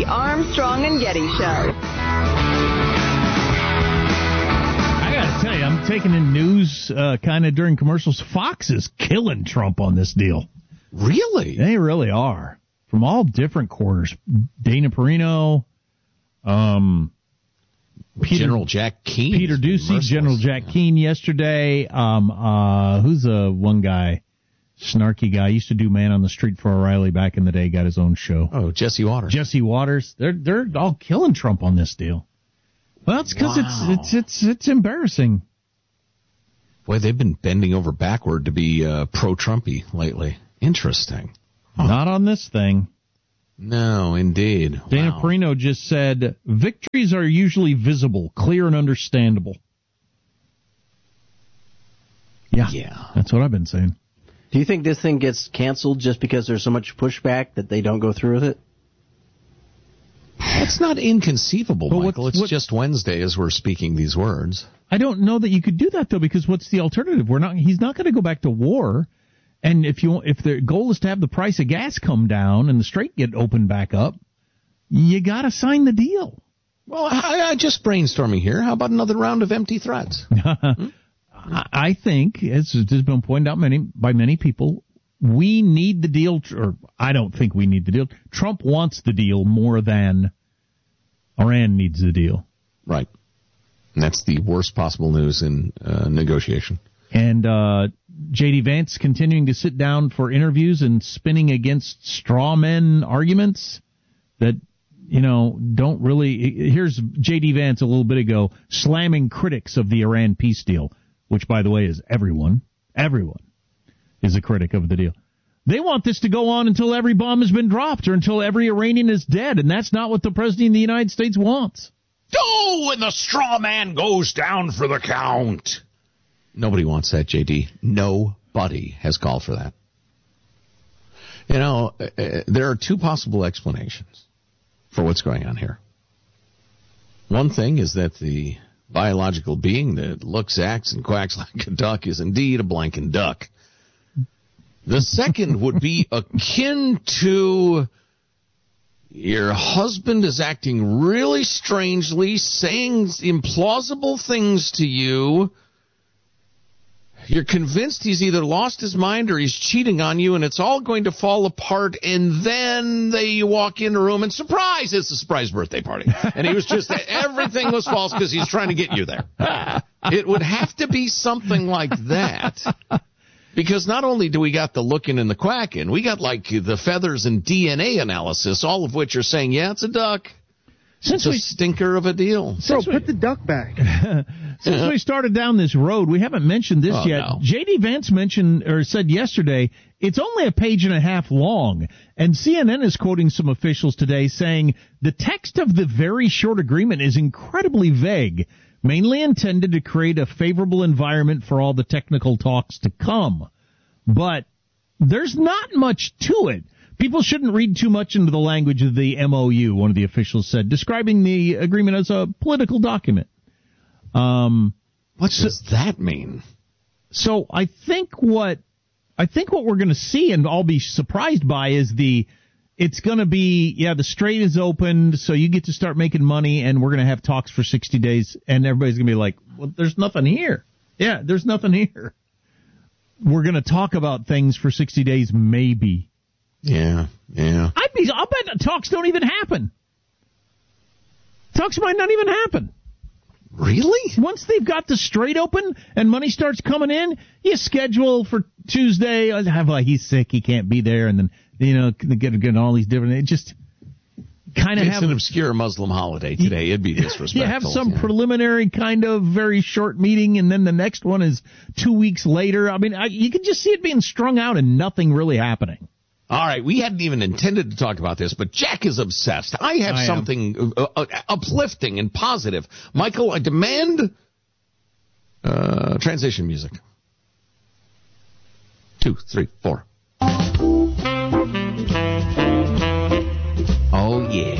The Armstrong and Getty Show. I got to tell you, I'm taking in news kind of during commercials. Fox is killing Trump on this deal. Really? They really are. From all different quarters. Dana Perino, General Jack Keane. Peter Ducey, General Jack Keane yesterday. Who's one guy? Snarky guy. Used to do Man on the Street for O'Reilly back in the day. Got his own show. Oh, Jesse Waters. Jesse Waters. They're all killing Trump on this deal. Well, it's because it's embarrassing. Boy, they've been bending over backward to be pro-Trumpy lately. Interesting. Huh. Not on this thing. No, indeed. Dana Perino just said, victories are usually visible, clear, and understandable. Yeah. That's what I've been saying. Do you think this thing gets canceled just because there's so much pushback that they don't go through with it? It's not inconceivable, Michael. It's just Wednesday as we're speaking these words. I don't know that you could do that, though, because what's the alternative? He's not going to go back to war. And if the goal is to have the price of gas come down and the strait get opened back up, you got to sign the deal. Well, I just brainstorming here. How about another round of empty threats? I think, as has been pointed out by many people, we need the deal, or I don't think we need the deal. Trump wants the deal more than Iran needs the deal. Right. And that's the worst possible news in negotiation. And J.D. Vance continuing to sit down for interviews and spinning against straw men arguments that, don't really. Here's J.D. Vance a little bit ago slamming critics of the Iran peace deal, which, by the way, is everyone. Everyone is a critic of the deal. They want this to go on until every bomb has been dropped or until every Iranian is dead, and that's not what the President of the United States wants. Oh, and the straw man goes down for the count. Nobody wants that, J.D. Nobody has called for that. There are two possible explanations for what's going on here. One thing is that the biological being that looks, acts, and quacks like a duck is indeed a blanking duck. The second would be akin to your husband is acting really strangely, saying implausible things to you. You're convinced he's either lost his mind or he's cheating on you, and it's all going to fall apart, and then you walk in the room, and surprise, it's a surprise birthday party. And he was just, everything was false because he's trying to get you there. It would have to be something like that. Because not only do we got the looking and the quacking, we got like the feathers and DNA analysis, all of which are saying, yeah, it's a duck. It's a stinker of a deal. So put the duck back. Since we started down this road, we haven't mentioned this yet. No. J.D. Vance said yesterday it's only a page and a half long, and CNN is quoting some officials today saying the text of the very short agreement is incredibly vague, mainly intended to create a favorable environment for all the technical talks to come. But there's not much to it. People shouldn't read too much into the language of the MOU, one of the officials said, describing the agreement as a political document. What does that mean? So I think what we're going to see, and I'll be surprised by, is it's going to be, the strait is opened, so you get to start making money, and we're going to have talks for 60 days, and everybody's going to be like, well, there's nothing here. Yeah, there's nothing here. We're going to talk about things for 60 days, maybe. Yeah. I'll bet talks don't even happen. Talks might not even happen. Really? Once they've got the strait open and money starts coming in, you schedule for Tuesday. He's sick, he can't be there, and then get all these different. It just kind of have an obscure Muslim holiday today. It'd be disrespectful. You have some preliminary kind of very short meeting, and then the next one is 2 weeks later. I mean, you can just see it being strung out and nothing really happening. All right, we hadn't even intended to talk about this, but Jack is obsessed. I have something uplifting and positive. Michael, I demand transition music. 2, 3, 4. Oh, yeah.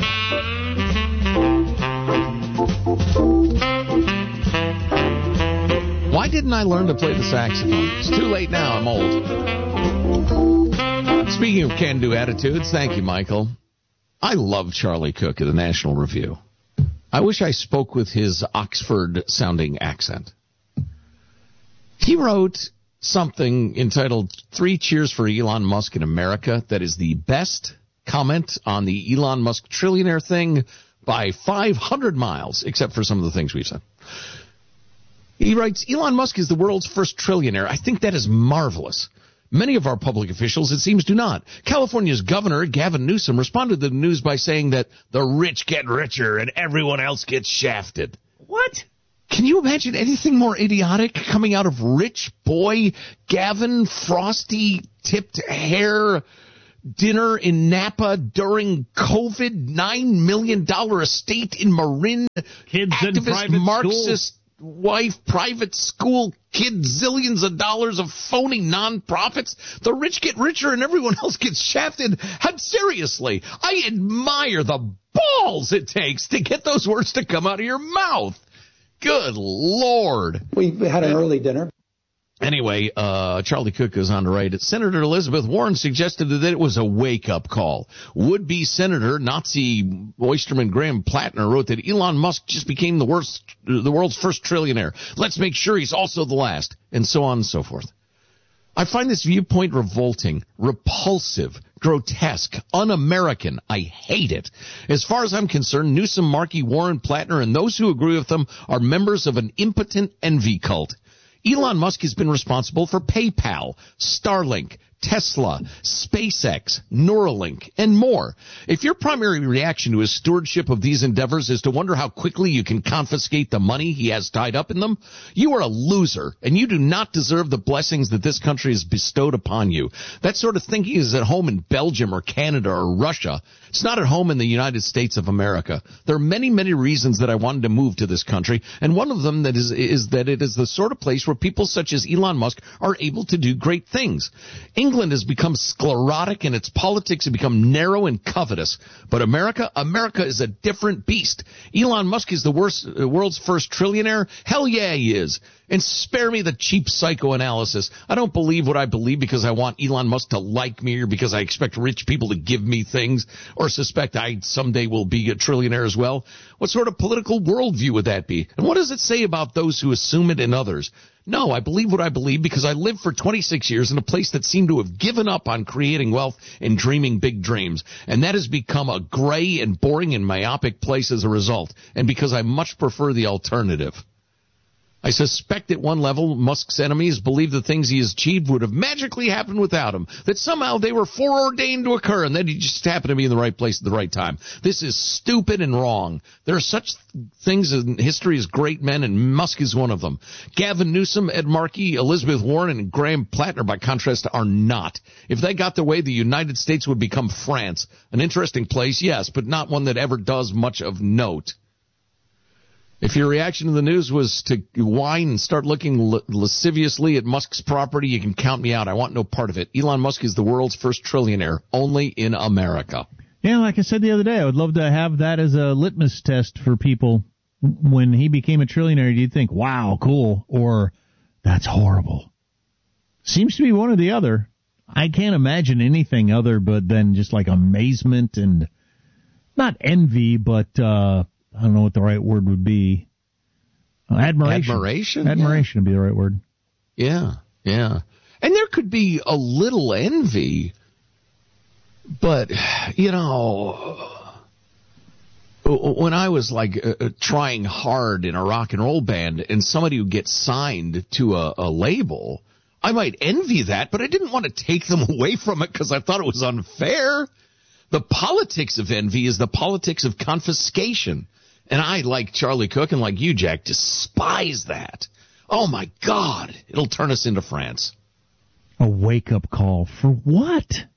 Why didn't I learn to play the saxophone? It's too late now. I'm old. Speaking of can-do attitudes, thank you, Michael. I love Charlie Cook of the National Review. I wish I spoke with his Oxford-sounding accent. He wrote something entitled 3 Cheers for Elon Musk in America that is the best comment on the Elon Musk trillionaire thing by 500 miles, except for some of the things we've said. He writes, Elon Musk is the world's first trillionaire. I think that is marvelous. Many of our public officials, it seems, do not. California's governor, Gavin Newsom, responded to the news by saying that the rich get richer and everyone else gets shafted. What? Can you imagine anything more idiotic coming out of rich boy Gavin Frosty tipped hair dinner in Napa during COVID, $9 million estate in Marin, kids activist in Marxist school. Wife, private school, kids, zillions of dollars of phony nonprofits. The rich get richer and everyone else gets shafted. Seriously, I admire the balls it takes to get those words to come out of your mouth. Good Lord. We had an early dinner. Anyway, Charlie Cook goes on to write, Senator Elizabeth Warren suggested that it was a wake-up call. Would-be Senator Nazi oysterman Graham Plattner wrote that Elon Musk just became the world's first trillionaire. Let's make sure he's also the last, and so on and so forth. I find this viewpoint revolting, repulsive, grotesque, un-American. I hate it. As far as I'm concerned, Newsom, Markey, Warren, Plattner, and those who agree with them are members of an impotent envy cult. Elon Musk has been responsible for PayPal, Starlink, Tesla, SpaceX, Neuralink, and more. If your primary reaction to his stewardship of these endeavors is to wonder how quickly you can confiscate the money he has tied up in them, you are a loser, and you do not deserve the blessings that this country has bestowed upon you. That sort of thinking is at home in Belgium or Canada or Russia. It's not at home in the United States of America. There are many, many reasons that I wanted to move to this country, and one of them that is that it is the sort of place where people such as Elon Musk are able to do great things. England has become sclerotic and its politics have become narrow and covetous. But America is a different beast. Elon Musk is the world's first trillionaire? Hell yeah, he is. And spare me the cheap psychoanalysis. I don't believe what I believe because I want Elon Musk to like me or because I expect rich people to give me things or suspect I someday will be a trillionaire as well. What sort of political worldview would that be? And what does it say about those who assume it in others? No, I believe what I believe because I lived for 26 years in a place that seemed to have given up on creating wealth and dreaming big dreams. And that has become a gray and boring and myopic place as a result. And because I much prefer the alternative. I suspect at one level Musk's enemies believe the things he has achieved would have magically happened without him, that somehow they were foreordained to occur and that he just happened to be in the right place at the right time. This is stupid and wrong. There are such things in history as great men, and Musk is one of them. Gavin Newsom, Ed Markey, Elizabeth Warren, and Graham Plattner, by contrast, are not. If they got their way, the United States would become France. An interesting place, yes, but not one that ever does much of note. If your reaction to the news was to whine and start looking lasciviously at Musk's property, you can count me out. I want no part of it. Elon Musk is the world's first trillionaire, only in America. Yeah, like I said the other day, I would love to have that as a litmus test for people. When he became a trillionaire, you'd think, wow, cool, or that's horrible. Seems to be one or the other. I can't imagine anything other but than just like amazement and not envy, but I don't know what the right word would be. Admiration. Admiration would be the right word. Yeah, yeah. And there could be a little envy, but, you know, when I was like trying hard in a rock and roll band and somebody would get signed to a label, I might envy that, but I didn't want to take them away from it because I thought it was unfair. The politics of envy is the politics of confiscation. And I, like Charlie Cook and like you, Jack, despise that. Oh, my God. It'll turn us into France. A wake-up call for what?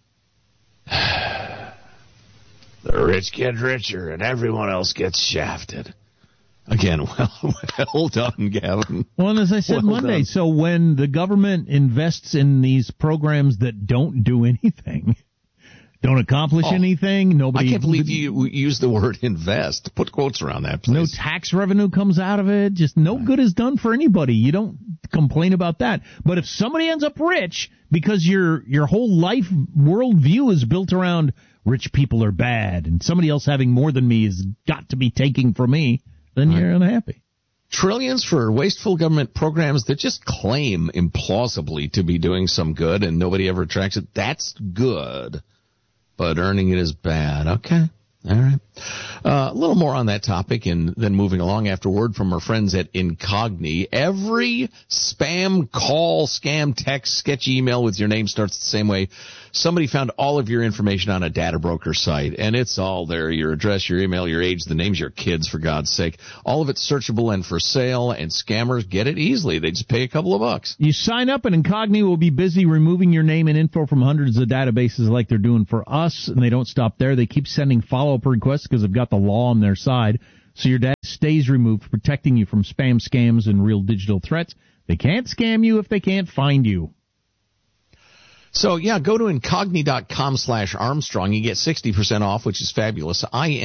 The rich get richer and everyone else gets shafted. Again, well done, Gavin. Well, and as I said Monday, so when the government invests in these programs that don't do anything, don't accomplish anything. Nobody. I can't believe you used the word invest. Put quotes around that, please. No tax revenue comes out of it. Just no good is done for anybody. You don't complain about that. But if somebody ends up rich because your whole life worldview is built around rich people are bad and somebody else having more than me has got to be taking from me, then you're unhappy. Trillions for wasteful government programs that just claim implausibly to be doing some good and nobody ever tracks it. That's good, but earning it is bad. Okay. All right. A little more on that topic and then moving along after word from our friends at Incogni. Every spam call, scam, text, sketchy email with your name starts the same way. Somebody found all of your information on a data broker site, and it's all there. Your address, your email, your age, the names of your kids, for God's sake. All of it's searchable and for sale, and scammers get it easily. They just pay a couple of bucks. You sign up, and Incogni will be busy removing your name and info from hundreds of databases like they're doing for us, and they don't stop there. They keep sending follow-up requests because they've got the law on their side, so your data stays removed, protecting you from spam, scams, and real digital threats. They can't scam you if they can't find you. So, yeah, go to incogni.com/Armstrong. You get 60% off, which is fabulous.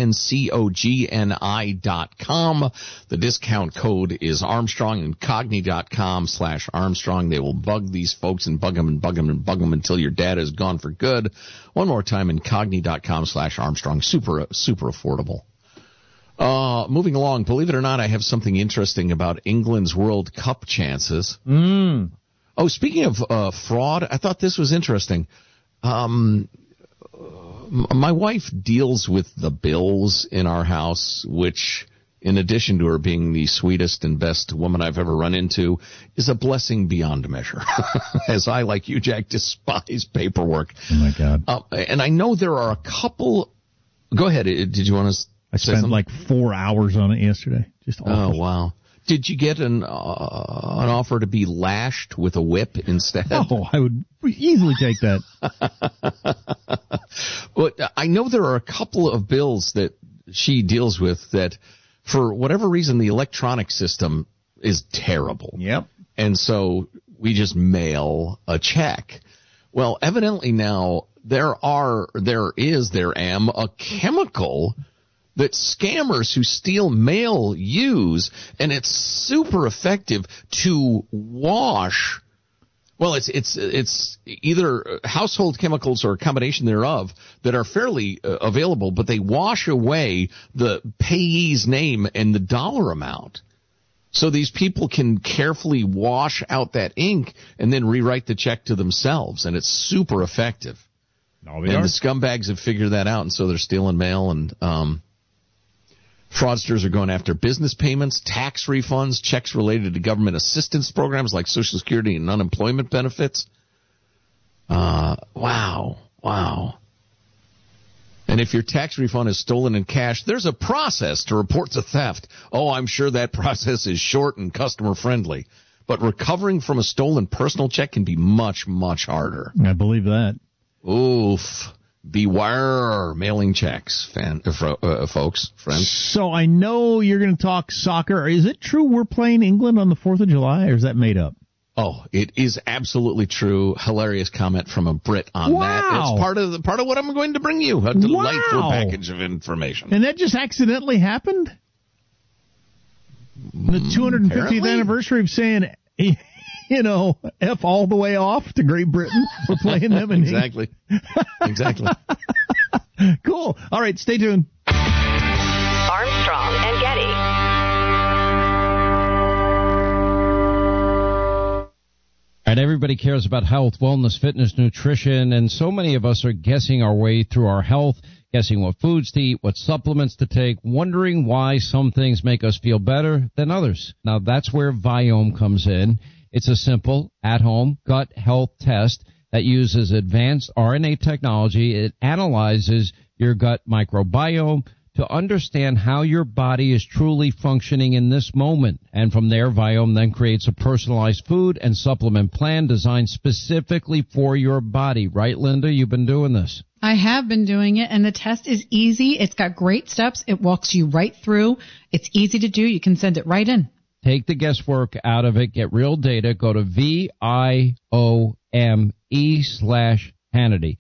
INCOGNI.com. The discount code is Armstrong. Incogni.com/Armstrong. They will bug these folks and bug them and bug them and bug them until your data is gone for good. One more time, incogni.com/Armstrong. Super affordable. Moving along, believe it or not, I have something interesting about England's World Cup chances. Oh, speaking of fraud, I thought this was interesting. My wife deals with the bills in our house, which, in addition to her being the sweetest and best woman I've ever run into, is a blessing beyond measure. As I, like you, Jack, despise paperwork. Oh, my God. And I know there are a couple... Go ahead. Did you want to say I spent something? like 4 hours on it yesterday. Just awful. Oh, wow. Did you get an offer to be lashed with a whip instead? Oh, I would easily take that. Well, I know there are a couple of bills that she deals with that, for whatever reason, the electronic system is terrible. Yep. And so we just mail a check. Well, evidently now there is a chemical that scammers who steal mail use, and it's super effective to wash. Well, it's either household chemicals or a combination thereof that are fairly available, but they wash away the payee's name and the dollar amount. So these people can carefully wash out that ink and then rewrite the check to themselves, and it's super effective. And the scumbags have figured that out, and so they're stealing mail, and fraudsters are going after business payments, tax refunds, checks related to government assistance programs like Social Security and unemployment benefits. Wow. And if your tax refund is stolen in cash, there's a process to report the theft. Oh, I'm sure that process is short and customer friendly. But recovering from a stolen personal check can be much, much harder. I believe that. Oof. Beware mailing checks, folks, friends. So I know you're going to talk soccer. Is it true we're playing England on the 4th of July, or is that made up? Oh, it is absolutely true. Hilarious comment from a Brit on that. It's part of what I'm going to bring you. A delightful package of information. And that just accidentally happened? The 250th apparently. Anniversary of saying, F all the way off to Great Britain. We're playing them in Exactly. Cool. All right, stay tuned. Armstrong and Getty. All right, everybody cares about health, wellness, fitness, nutrition, and so many of us are guessing our way through our health, guessing what foods to eat, what supplements to take, wondering why some things make us feel better than others. Now, that's where Viome comes in. It's a simple, at-home gut health test that uses advanced RNA technology. It analyzes your gut microbiome to understand how your body is truly functioning in this moment. And from there, Viome then creates a personalized food and supplement plan designed specifically for your body. Right, Linda? You've been doing this. I have been doing it, and the test is easy. It's got great steps. It walks you right through. It's easy to do. You can send it right in. Take the guesswork out of it. Get real data. Go to VIOME/Hannity.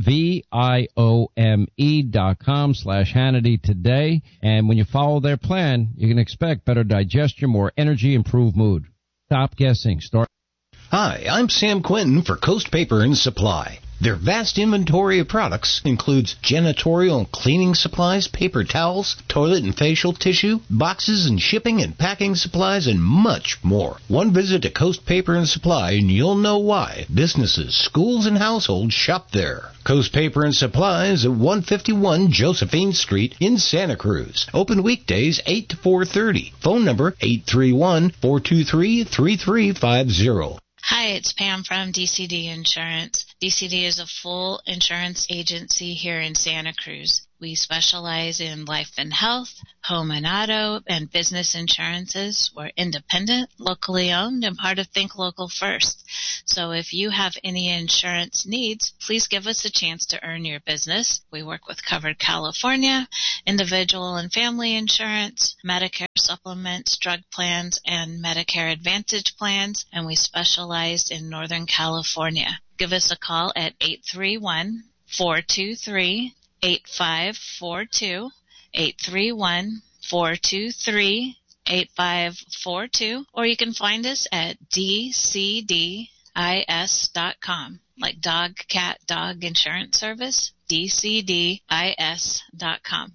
VIOME.com/Hannity today. And when you follow their plan, you can expect better digestion, more energy, improved mood. Stop guessing. Start. Hi, I'm Sam Quinton for Coast Paper and Supply. Their vast inventory of products includes janitorial and cleaning supplies, paper towels, toilet and facial tissue, boxes and shipping and packing supplies, and much more. One visit to Coast Paper and Supply and you'll know why businesses, schools, and households shop there. Coast Paper and Supply is at 151 Josephine Street in Santa Cruz. Open weekdays 8 to 4:30. Phone number 831-423-3350. Hi, it's Pam from DCD Insurance. DCD is a full insurance agency here in Santa Cruz. We specialize in life and health, home and auto, and business insurances. We're independent, locally owned, and part of Think Local First. So if you have any insurance needs, please give us a chance to earn your business. We work with Covered California, individual and family insurance, Medicare supplements, drug plans, and Medicare Advantage plans, and we specialize in Northern California. Give us a call at 831-423-8542, 831-423-8542, or you can find us at dcdis.com, like dog, cat, dog insurance service, dcdis.com,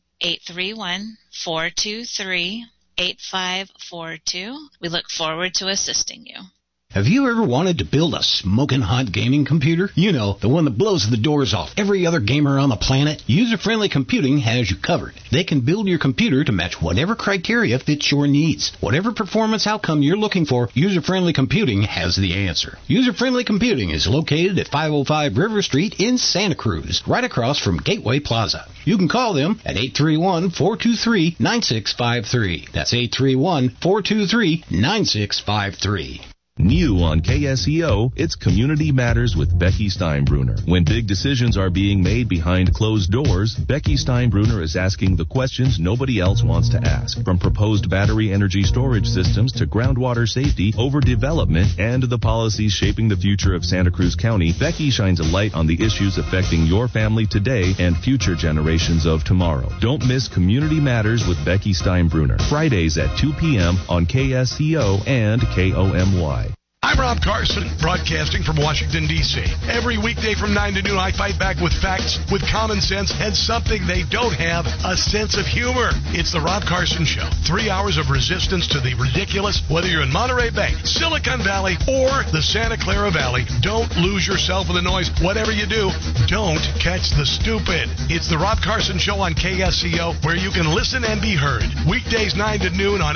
831-423-8542. We look forward to assisting you. Have you ever wanted to build a smoking hot gaming computer? You know, the one that blows the doors off every other gamer on the planet? User-Friendly Computing has you covered. They can build your computer to match whatever criteria fits your needs. Whatever performance outcome you're looking for, User-Friendly Computing has the answer. User-Friendly Computing is located at 505 River Street in Santa Cruz, right across from Gateway Plaza. You can call them at 831-423-9653. That's 831-423-9653. New on KSEO, it's Community Matters with Becky Steinbruner. When big decisions are being made behind closed doors, Becky Steinbruner is asking the questions nobody else wants to ask. From proposed battery energy storage systems to groundwater safety, overdevelopment, and the policies shaping the future of Santa Cruz County, Becky shines a light on the issues affecting your family today and future generations of tomorrow. Don't miss Community Matters with Becky Steinbruner. Fridays at 2 p.m. on KSEO and KOMY. I'm Rob Carson, broadcasting from Washington, D.C. Every weekday from 9 to noon, I fight back with facts, with common sense, and something they don't have, a sense of humor. It's the Rob Carson Show. 3 hours of resistance to the ridiculous, whether you're in Monterey Bay, Silicon Valley, or the Santa Clara Valley. Don't lose yourself in the noise. Whatever you do, don't catch the stupid. It's the Rob Carson Show on KSCO, where you can listen and be heard. Weekdays 9 to noon on